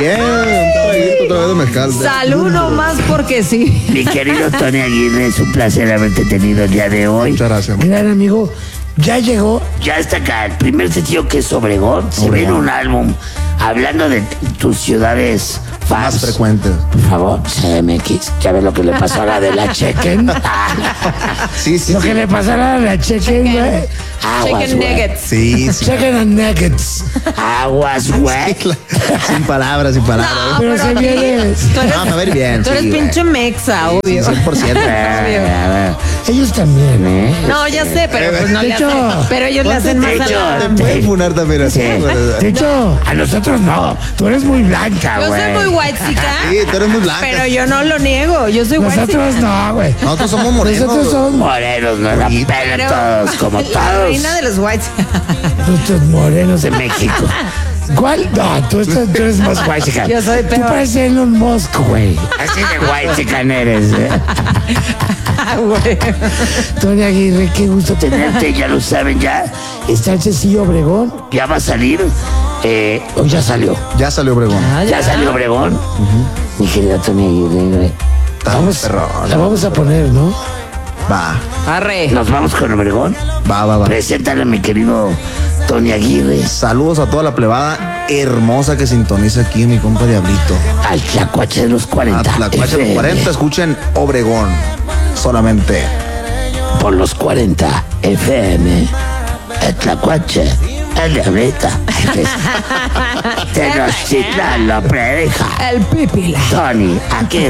bien. Otra vez de mezcal. Salud nomás porque sí. Mi querido Tony Aguirre, es un placer haberte tenido el día de hoy. Muchas gracias. Gran amigo, ya llegó. Ya está acá el primer sencillo que es Obregón. Se viene un álbum hablando de tus ciudades Más frecuentes. Por favor, CMX, ¿ya ves lo que le pasó a la de la Chequen? Sí, sí. Lo que le pasará a la Chicken, güey. Aguas, Chicken güey. nuggets. Sí, sí. Chicken and Nuggets. Aguas, güey. Sin palabras, sin palabras. Pero se aquí viene. tú eres, No, me va a ir bien. tú eres sí, güey. pinche mexa, Sí, obvio. 100%. Ellos también, ¿eh? No, ya sé, pero pues no De le hecho, hacen. Pero ellos le hacen más de a hecho, la... Te pueden funar también así. Sí. güey. De hecho, a nosotros no. Tú eres muy blanca, Yo güey. soy muy white Sí, tú eres muy blanca. pero yo no lo niego. Yo soy white Nosotros no, güey. Nosotros somos morenos. Nosotros somos Morenos, no la Bonito. pegan todos, como La todos reina de los whites. nosotros morenos. de México. ¿Cuál? No, tú eres más guay, chica. Yo soy Tú peor. pareces Elon Musk, güey. Así de guay chican eres. Ah, güey. Tony Aguirre, qué gusto tener. Tenerte, ya lo saben, ya. Está el sencillo Obregón. Ya va a salir. O ya salió. Ya salió Obregón. Ya salió Obregón. Mi querido Tony Aguirre, güey. Vamos, perrón. la vamos a poner, ¿no? Va, Arre. Nos vamos con Obregón. va. Preséntale a mi querido Tony Aguirre. Saludos a toda la plebada hermosa que sintoniza aquí, mi compa Diablito. Al Tlacuache de los 40. A la cuacha de FM. 40, escuchen Obregón. Solamente. Por los 40 FM. El Tlacuache. El Diablita. Tenochtitlan lo predica. El pipila. Tony Aguirre.